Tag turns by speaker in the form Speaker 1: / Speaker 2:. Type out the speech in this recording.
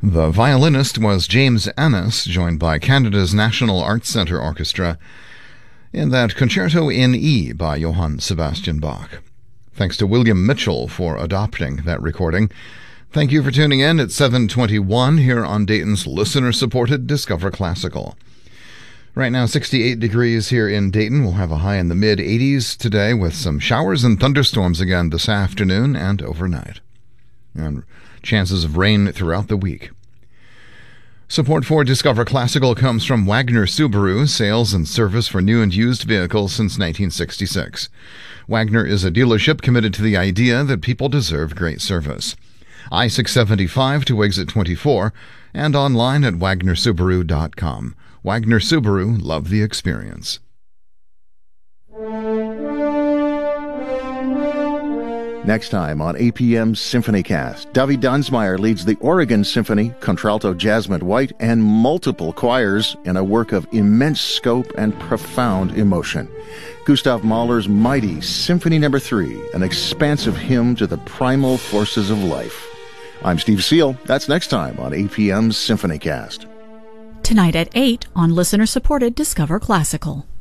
Speaker 1: The violinist was James Annis, joined by Canada's National Arts Centre Orchestra in that Concerto in E by Johann Sebastian Bach. Thanks to William Mitchell for adopting that recording. Thank you for tuning in at 7:21 here on Dayton's listener-supported Discover Classical. Right now, 68 degrees here in Dayton. We'll have a high in the mid-80s today with some showers and thunderstorms again this afternoon and overnight. And chances of rain throughout the week. Support for Discover Classical comes from Wagner Subaru, sales and service for new and used vehicles since 1966. Wagner is a dealership committed to the idea that people deserve great service. I-675 to exit 24 and online at wagnersubaru.com. Wagner Subaru, love the experience.
Speaker 2: Next time on APM's SymphonyCast, Davi Dunsmeyer leads the Oregon Symphony, contralto Jasmine White, and multiple choirs in a work of immense scope and profound emotion. Gustav Mahler's mighty Symphony No. 3, an expansive hymn to the primal forces of life. I'm Steve Seal. That's next time on APM's SymphonyCast.
Speaker 3: Tonight at 8 on listener-supported Discover Classical.